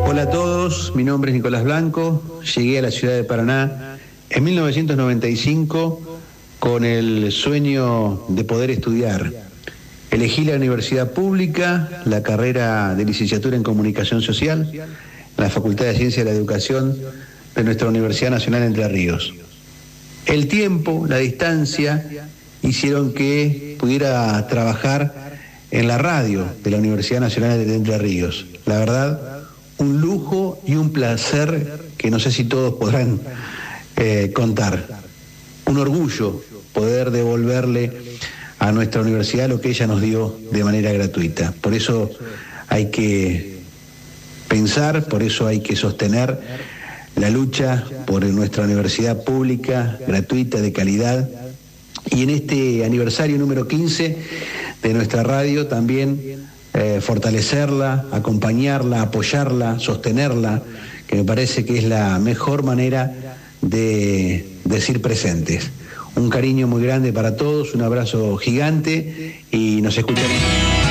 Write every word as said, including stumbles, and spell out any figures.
Hola a todos, mi nombre es Nicolás Blanco, llegué a la ciudad de Paraná en mil novecientos noventa y cinco con el sueño de poder estudiar. Elegí la universidad pública, la carrera de licenciatura en Comunicación Social, en la Facultad de Ciencia de la Educación de nuestra Universidad Nacional de Entre Ríos. El tiempo, la distancia, hicieron que pudiera trabajar en la radio de la Universidad Nacional de Entre Ríos. La verdad, un lujo y un placer que no sé si todos podrán eh, contar. Un orgullo poder devolverle a nuestra universidad lo que ella nos dio de manera gratuita. Por eso hay que pensar, por eso hay que sostener la lucha por nuestra universidad pública, gratuita, de calidad. Y en este aniversario número quince de nuestra radio también eh, fortalecerla, acompañarla, apoyarla, sostenerla, que me parece que es la mejor manera de decir presentes. Un cariño muy grande para todos, un abrazo gigante y nos escucharemos.